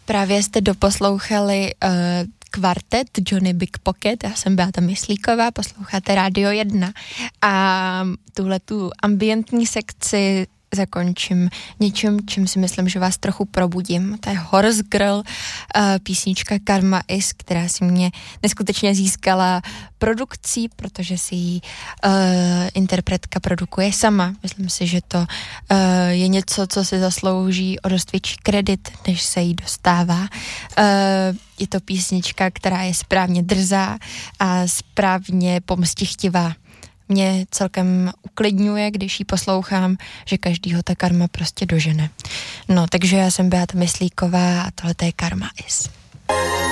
Právě jste doposlouchali kvartet Johnny Big Pocket, já jsem Beata Myslíková, posloucháte Rádio 1 a tuhletu ambientní sekci zakončím něčím, čím si myslím, že vás trochu probudím. To je Horse Girl, písnička Karma Is, která si mě neskutečně získala produkcí, protože si ji interpretka produkuje sama. Myslím si, že to je něco, co si zaslouží o dost větší kredit, než se jí dostává. Je to písnička, která je správně drzá a správně pomstichtivá. Mě celkem uklidňuje, když ji poslouchám, že každýho ta karma prostě dožene. No, takže já jsem Beata Myslíková a tohle je Karma Is.